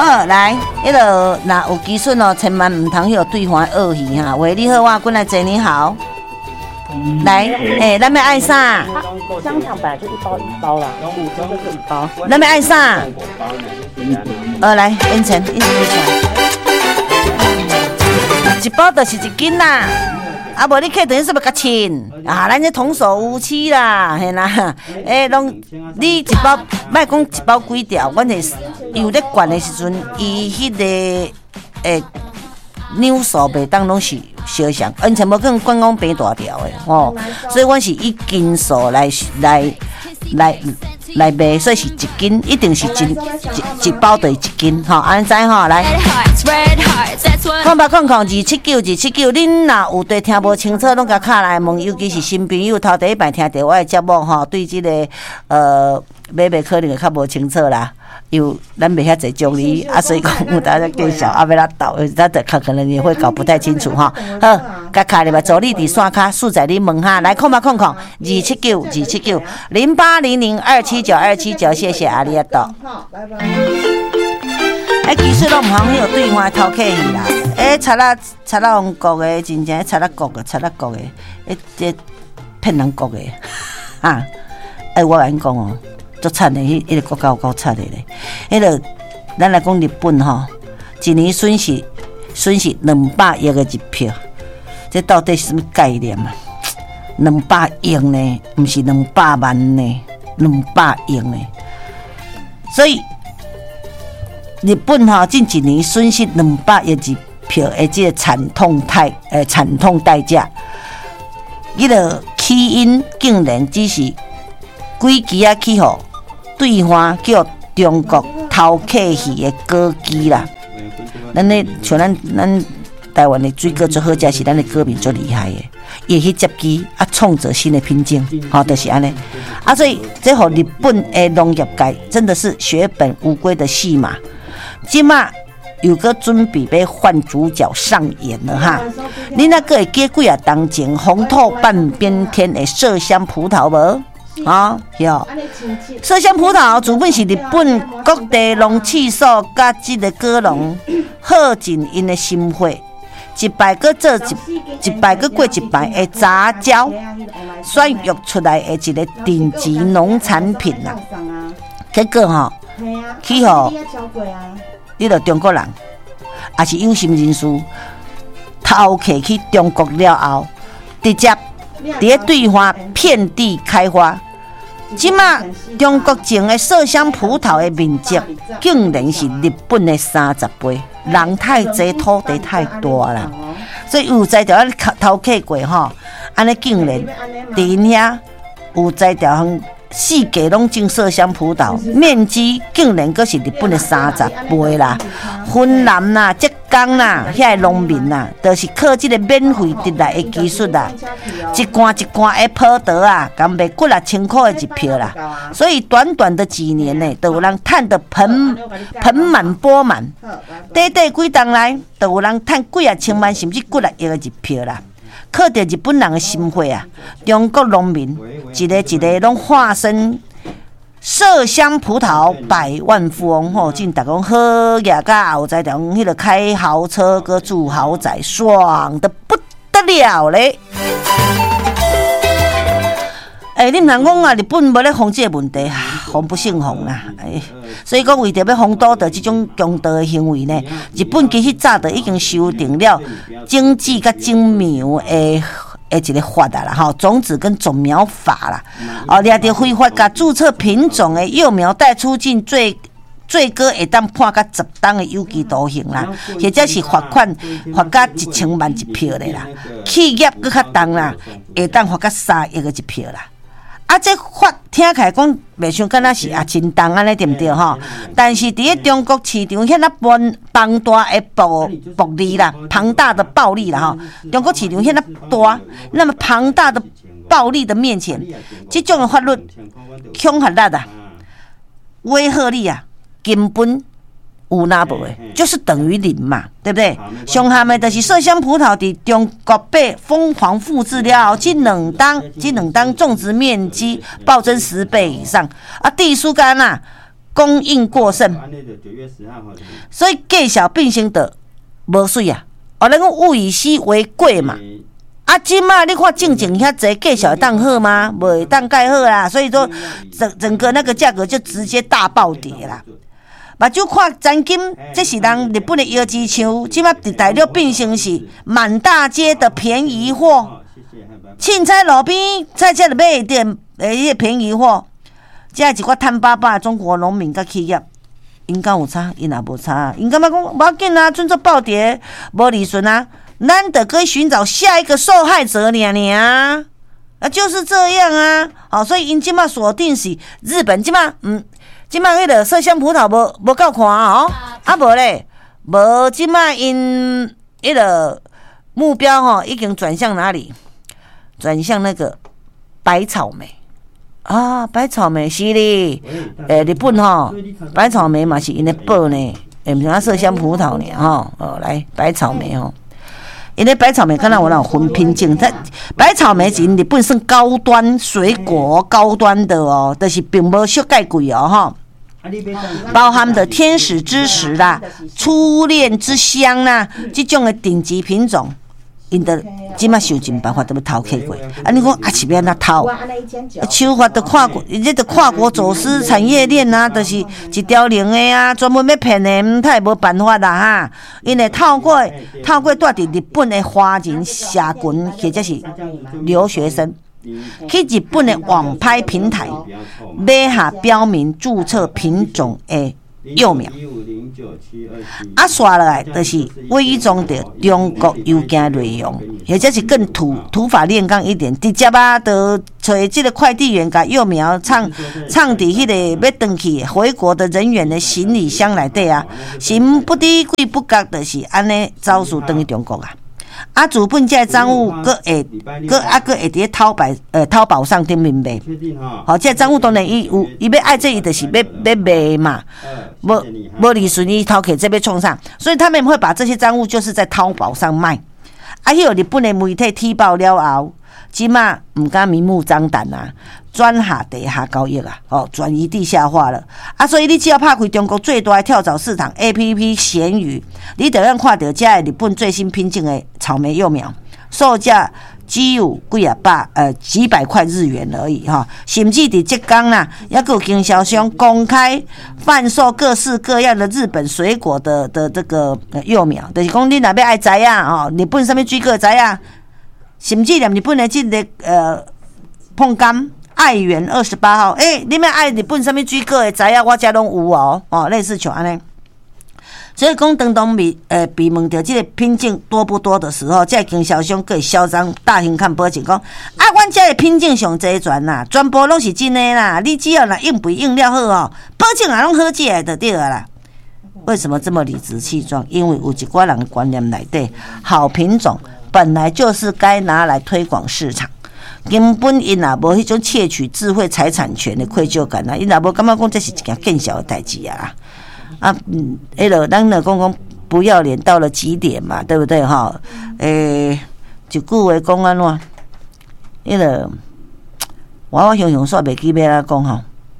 好，来，迄个若有基准哦，千万唔通迄个对方恶意哈。喂，你好，我过来坐，你好。来，咱要爱啥？ 香肠本来就一包一包啦，这个是一包。 咱要爱啥？来，应承一包就是一斤啦。啊，无你客等于是要甲称啊，咱这童叟无欺啦，嘿啦，拢你一包，莫讲一包几条，阮是有咧灌的时阵，伊迄个扭数袂当拢是相像，完全无可能灌讲变大条的哦，所以阮是以斤数来卖，所以是一斤，一定是一包就是一斤，吼，安知吼来。0800279279，恁若有对听无清楚，拢甲敲来问，尤其是新朋友头第一摆听到我的节目吼，对这个买可能会较无清楚啦。因为咱袂遐侪奖励啊，所以讲有大家介绍啊，要来斗，咱就可能也会搞不太清楚哈。好，甲卡入来助你伫线卡数在你问哈，来0800279279，0800279279，谢谢阿里阿多。好，拜拜。其实拢毋通迄个对方偷客去啦。贼仔王国的，真正贼仔国的，这骗人国的啊！我甲你讲哦。足惨的，迄个国家有够惨的咧。迄个，咱来讲日本吼，一年损失200亿的一票，这到底是什么概念啊？200亿呢，不是200万呢，200亿呢。所以日本吼近一年损失200亿一票的这个惨痛代价，迄个起因竟然只是几支啊起互。对方叫中国偷客去的歌姬啦，咱咧像咱台湾的水果最好食是咱的歌迷最厉害的，伊去接机啊，创造新的品种，就是安尼啊，所以这互日本的农业界真的是血本无归的戏码，即马有个准备要换主角上演了哈，你那个会记几啊当前红透半边天的麝香葡萄无？有麝香葡萄自本是日本各地农气所甲这个果农耗尽因的心血，一摆过做一摆过一摆的杂交选育出来的一个顶级农产品啦。结果去互你着中国人也是有心人士偷客去中国了后，直接伫对方遍地开花。即马中国种的麝香葡萄的面积，竟然是日本的30倍，人太济，土地太大啦，所以有在条偷客过吼，安尼竟然伫因遐有在条四界拢种麝香葡萄，面积竟然阁是日本的30倍啦！云南啦、浙江啦，遐农民啦，就是靠这个免费得来的技术啦，一罐一罐的葡萄啊，敢卖几啊千块的一票啦。所以短短的几年呢，都有人赚得盆满钵满，短几冬来，都有人赚几啊千万甚至几啊亿的一票啦。靠着日本人的心血啊，中国农民一个拢化身麝香葡萄百万富翁吼，真大讲好呀！甲后在讲迄个开豪车跟住豪宅，爽得不得了嘞！你唔通讲啊，日本无咧防这个问题，防不胜防啦！所以讲为着要防堵到这种强盗的行为呢，日本其实早就已经修订了经济甲种苗的一个法啦，吼，种子跟种苗法啦，掠着非法甲注册品种的幼苗带出境最高会当判甲10档的有期徒刑啦，或者是罚甲1000万一票的啦，企业搁较重啦，会当罚甲3亿的一票啦。这法听起来讲袂像敢若是真重安尼对毋对吼？但是伫咧中国市场遐庞大的暴利啦，庞大的暴利啦吼，中国市场遐大，那么庞大的暴利的面前，这种的法律恐吓力啊，威吓力啊，根本有哪无的，就是等于零嘛，对不对？上下面就是麝香葡萄伫中国被疯狂复制了，这两当种植面积暴增10倍以上啊！地书干啊，供应过剩， 9月10号。 所以计小变成的无水啊，咱讲物以稀为贵嘛。啊，即马你看正经遐济计小会当好吗？无会当介好啦，所以说整个那个价格就直接大暴跌啦。目睭看黄金，这是人日本的腰子枪，即马伫大陆变成是满大街的便宜货。凊彩路边菜市就买点迄个便宜货，这一寡贪巴巴的中国农民甲企业，因敢有差？因也无差，因感觉讲无要紧啊，准做暴跌，无利润啊，咱得去寻找下一个受害者尔，就是这样啊。好，所以因即马锁定是日本，即马即马迄个麝香葡萄无够看哦，啊无咧，无即马因迄个目标已经转向哪里？转向那个白草莓啊，白草莓是哩，日本白草莓嘛是因的宝呢，毋像麝香葡萄呢来白草莓因为白草莓敢若有分品种，白草莓是日本算高端水果，高端的就是并无俗介贵包含的天使之石啦、初恋之香啦，这种的顶级品种。因的即马想尽办法都要偷去过，你讲是要安怎偷？手法都跨国，这都跨国走私产业链啊，就是一条龙的啊，专门要骗的，他也无办法啦哈。因为透过住伫日本的华人社群或者是留学生，去日本的网拍平台买下标明注册品种的幼苗，刷落来就是伪装着中国邮件内容，或者是更土法炼钢一点，直接就找这个快递员把幼苗藏伫迄个要登去回国的人员的行李箱内底啊，神不知鬼不觉，就是安尼走私登去中国啊。主本这赃物佫会伫淘宝上顶面卖，这赃物当然伊要爱这伊就是要卖嘛，无利润伊偷客这要创啥？所以他们会把这些赃物就是在淘宝上卖。迄个日本的媒体踢爆了后，即马唔敢明目张胆转下地下交易转移地下化了所以你只要拍开中国最大的跳蚤市场 APP 闲鱼，你就能看到这个日本最新品种的草莓幼苗，售价只有几百块日元而已甚至伫浙江也有经销商公开贩售各式各样的日本水果的这个幼苗，就是讲你若要爱知日本什么水果知甚至连日本的这个碰柑爱媛28号，你们爱日本什么水果的知我家拢有类似像安尼。所以讲，当被问到这个品种多不多的时候，这经销商可以嚣张大声看保证讲阮这个品种上齐全全部拢是真的啦，你只要应肥应料好保证拢好食的就对了啦。为什么这么理直气壮？因为有一寡人的观念内底，好品种本来就是该拿来推广市场。根本因也无迄种窃取智慧财产权的愧疚感因也无感觉讲这是一件见小的代志咱就讲不要脸到了极点嘛，对不对一句话讲安怎？我想煞袂记要安怎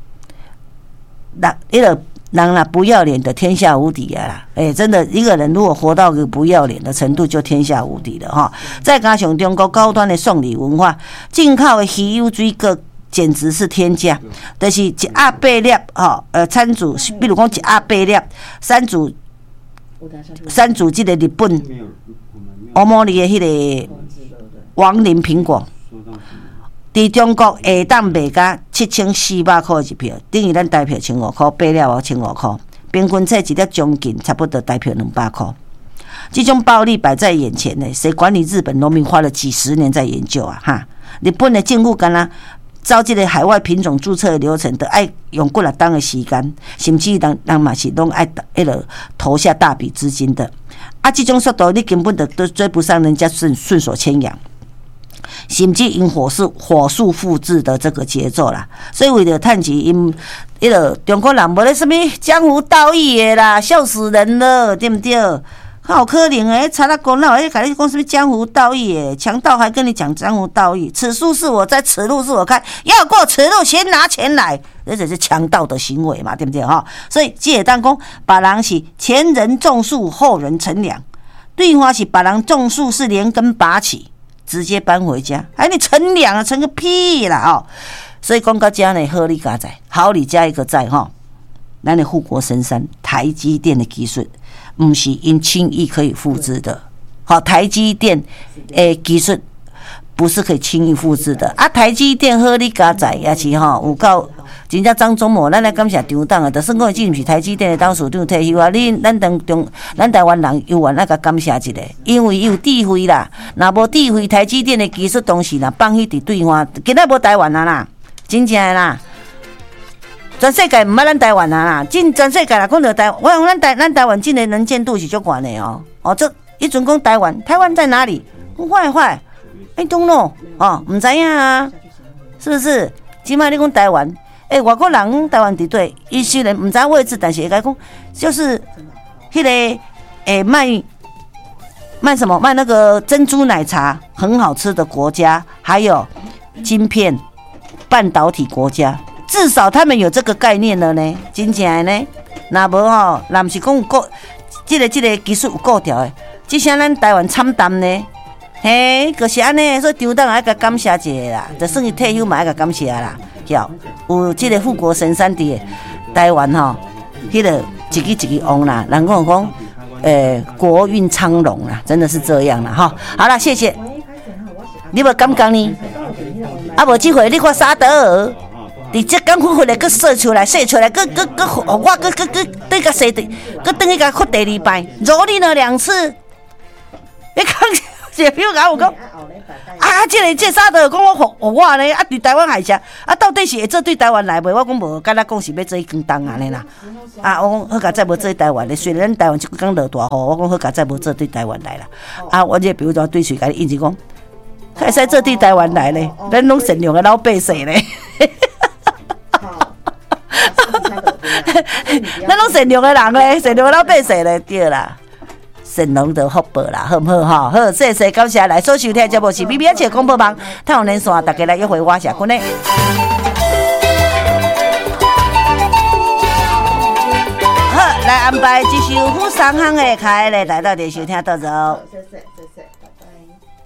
讲人啦，不要脸的天下无敌啦！真的，一个人如果活到个不要脸的程度，就天下无敌了再加上中国高端的送礼文化，进口的稀有水果简直是天价，就是一盒8粒产自，比如讲一盒8粒产自这个日本欧摩利的迄个王林苹果。伫中国下当卖到7400块一票，等于咱台票1500块，8粒1500块，平均册一粒将近差不多台票200块。这种暴利摆在眼前呢，谁管你日本农民花了几十年在研究日本的政府干照这个海外品种注册的流程，都爱用过了当的时间，甚至人嘛是拢爱投下大笔资金的。这种速度你根本都追不上人家顺手牵羊。甚至因火速复制的这个节奏啦，所以为了趁钱，因中国人无咧什么江湖道义的啦，笑死人了，对不对？好可怜查拉公那我甲你讲什么江湖道义的，强盗还跟你讲江湖道义，此树是我栽，此路是我开，要过此路先拿钱来， 这就是强盗的行为嘛，对不对哈？所以这当讲，别人是前人种树，后人乘凉；对方是别人种树是连根拔起，直接搬回家。哎，你乘凉啊，乘个屁啦哦！所以讲到这呢，好你加在，好你加一个在哈。咱的护国神山台积电的技术，不是因轻易可以复制的。好，台积电的技术不是可以轻易复制的啊！台积电好你加在也是吼，有够真正张忠谋，咱来感谢张党啊！就算讲伊毋是台积电的董事长退休啊，咱台湾人有缘来甲感谢一下，因为伊有智慧啦。若无智慧，台积电的技术当时啦放弃伫对方，今仔无台湾啊啦，真正的啦。全世界毋捌咱台湾啊啦，全世界啦，讲到台湾，我讲咱台湾真的能见度是足悬的哦。哦，这一阵讲台湾在哪里？坏，I don't know 哦，唔知影啊，是不是？即摆你讲台湾，外国人台湾伫对，伊虽然唔知位置，但是会讲就是迄个卖什么？卖那个珍珠奶茶很好吃的国家，还有晶片半导体国家。至少他们有这个概念了呢，真正的呢。若无吼，若毋是讲有够，这个技术有够调的，即声咱台湾惨淡呢。嘿，就是安尼，所以张党爱甲感谢一下啦，就算伊退休嘛爱甲感谢啦。有这个护国神山伫台湾吼，迄个一个旺啦，人讲国运昌隆啦，真的是这样啦哈。好啦，谢谢。你无感觉呢？啊，无即回你看沙德尔。你这刚回来，佮射出来，佮我对个射的，佮等于个哭第二摆，蹂躏了2次。你讲这比如讲我讲啊，这沙德讲我呢啊，对台湾海峡啊，到底是会做对台湾来袂？我讲无，敢若讲是要做更重安尼啦。啊，我讲好佳再无做台湾的，虽然咱台湾即讲落大雨，我讲好佳再无做对台湾来啦。啊，我这比如说对谁甲你一直讲，开使做对台湾来咧，咱拢善良的老百姓咧。咱拢善良的人咧，善良的老百姓咧，对啦，善良的福报啦，好唔好哈？好，谢谢感谢来所收听的节目是 BB 姐广播网，太阳连线，大家来约会我下群咧。好，来安排一首《富商行》的开来到底收听到走。谢谢。